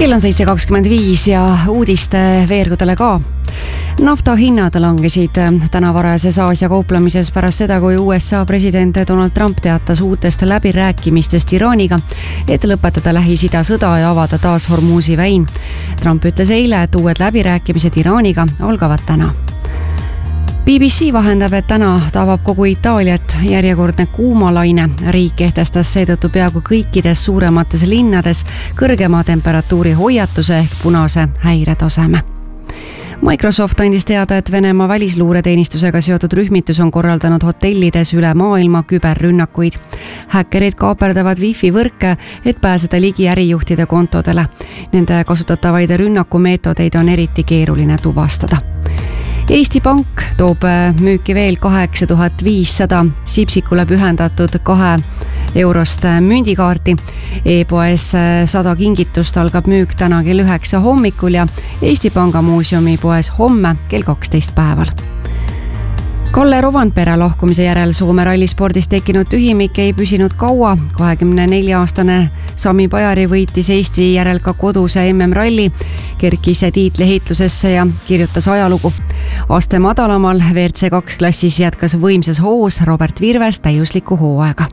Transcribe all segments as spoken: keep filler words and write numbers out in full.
Kell on seitse kakskümmend viis ja uudiste veergudele ka. Nafta hinnad langesid täna varajases Aasia kauplemises pärast seda, kui U S A president Donald Trump teatas uutest läbirääkimistest Iraaniga, et lõpetada Lähis-Ida sõda ja avada taas Hormuzi väin. Trump ütles eile, et uued läbirääkimised Iraaniga algavad täna. B B C vahendab, et täna tabab kogu Itaaliat järjekordne kuumalaine. Riik kehtestas seetõttu peaaegu kõikides suuremates linnades kõrgema temperatuuri hoiatuse ehk punase häiretaseme. Microsoft andis teada, et Venemaa välisluureteenistusega seotud rühmitus on korraldanud hotellides üle maailma küberrünnakuid. Häkkerid kaaperdavad Wi-Fi võrke, et pääseda ligi ärijuhtide kontodele. Nende kasutatavaid rünnakumeetodeid on eriti keeruline tuvastada. Eesti Pank toob müüki veel kaheksa tuhat viissada Sipsikule pühendatud kahe eurost mündikaarti. E-poes sada kingitust algab müük täna kell üheksa hommikul ja Eesti Panga muuseumi poes homme kell kaksteist päeval. Kalle Rovandpere lahkumise järel Soome rallispordis tekkinud tühimik ei püsinud kaua. kahekümne nelja aastane Sami Pajari võitis Eesti järel ka koduse M M ralli, kerkis tiitli heitlusesse ja kirjutas ajalugu. Aste madalamal V R C kaks klassis jätkas võimsas hoos Robert Virves täiuslikku hooaega.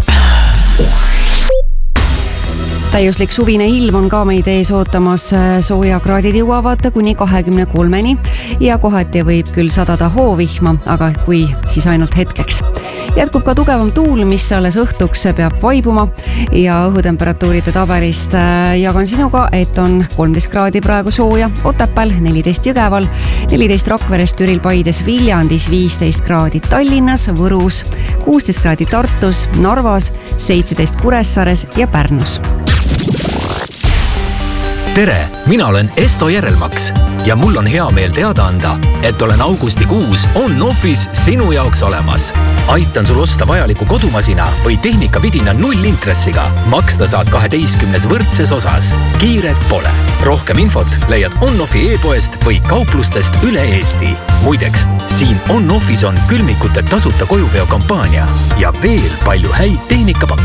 Täiuslik suvine ilm on ka meid ees ootamas. Soojakraadid jõuavad kuni kahekümne kolmeni ja kohati võib küll sadada hoovihma, aga kui, siis ainult hetkeks. Jätkub ka tugevam tuul, mis alles õhtuks peab vaibuma ja õhutemperatuuride tabelist jagan sinuga, et on kolmteist kraadi praegu sooja Otepääl, neliteist Jõgeval, neliteist Rakveres, Türil, Paides, Viljandis, viisteist kraadi Tallinnas, Võrus, kuusteist kraadi Tartus, Narvas, seitseteist Kuressaares ja Pärnus. Tere, mina olen Esto Järelmaks ja mul on hea meel teada anda, et olen augustikuus on-office sinu jaoks olemas. Aitan sul osta vajaliku kodumasina või tehnikavidina nullintressiga. Maksta saad kaheteistkümnes võrdses osas. Kiiret pole. Rohkem infot leiad on-offi e-poest või kauplustest üle Eesti. Muideks, siin on-office on külmikute tasuta kojuveo kampaania ja veel palju häid tehnikapakkuja.